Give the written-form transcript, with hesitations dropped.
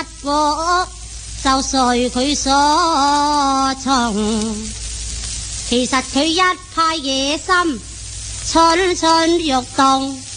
過，就隨佢所從。其實佢一派野心，蠢蠢欲動。